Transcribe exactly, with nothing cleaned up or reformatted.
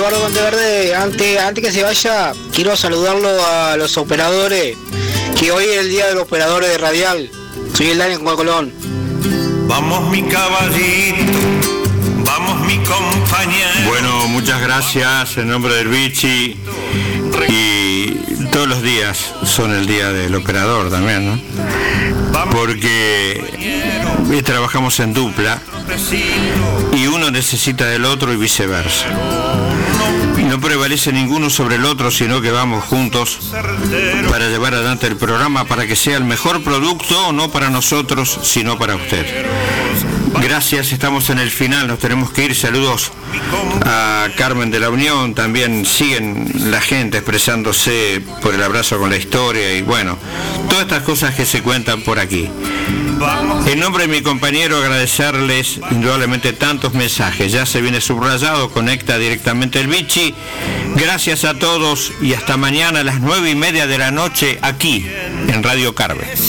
Eduardo Monteverde, antes, antes que se vaya, quiero saludarlo a los operadores, que hoy es el día de los operadores de Radial. Soy el Daniel Colón. Vamos mi caballito, vamos mi compañero. Bueno, muchas gracias en nombre del Vichy, y todos los días son el día del operador también, ¿no? Porque eh, trabajamos en dupla y uno necesita del otro y viceversa. No prevalece ninguno sobre el otro, sino que vamos juntos para llevar adelante el programa, para que sea el mejor producto, no para nosotros, sino para usted. Gracias, estamos en el final, nos tenemos que ir. Saludos a Carmen de la Unión, también siguen la gente expresándose por el abrazo con la historia y bueno, todas estas cosas que se cuentan por aquí. En nombre de mi compañero, agradecerles indudablemente tantos mensajes. Ya se viene subrayado, conecta directamente el Vichy. Gracias a todos y hasta mañana a las nueve y media de la noche aquí en Radio Carve.